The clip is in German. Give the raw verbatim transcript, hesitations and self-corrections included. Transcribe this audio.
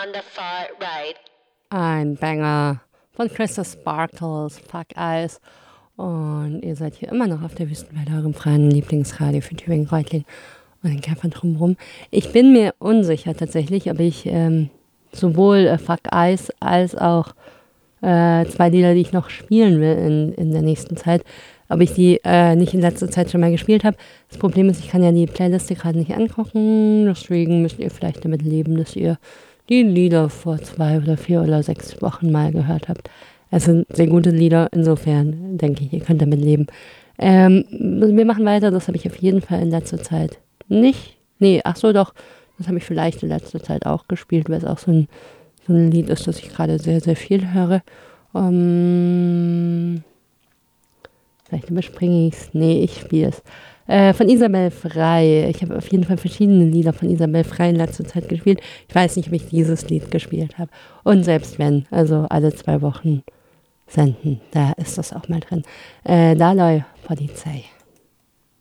on the far right. Ein Banger von Crystal Sparkles, Fuck Eyes. Und ihr seid hier immer noch auf der Wüstenwelle, eurem freien Lieblingsradio für Tübingen-Reutlingen und den Kämpfern drumherum. Ich bin mir unsicher tatsächlich, ob ich ähm, sowohl äh, Fuck Eyes als auch äh, zwei Lieder, die ich noch spielen will in, in der nächsten Zeit, ob ich die äh, nicht in letzter Zeit schon mal gespielt habe. Das Problem ist, ich kann ja die Playliste gerade nicht angucken, deswegen müsst ihr vielleicht damit leben, dass ihr die Lieder vor zwei oder vier oder sechs Wochen mal gehört habt. Es sind sehr gute Lieder, insofern denke ich, ihr könnt damit leben. Ähm, wir machen weiter, das habe ich auf jeden Fall in letzter Zeit nicht. Nee, ach so, doch, das habe ich vielleicht in letzter Zeit auch gespielt, weil es auch so ein, so ein Lied ist, das ich gerade sehr, sehr viel höre. Um, vielleicht überspringe ich es. Nee, ich spiele es. Äh, von Isabel Frey. Ich habe auf jeden Fall verschiedene Lieder von Isabel Frey in letzter Zeit gespielt. Ich weiß nicht, ob ich dieses Lied gespielt habe. Und selbst wenn, also alle zwei Wochen senden, da ist das auch mal drin. Äh, Dalai Polizei.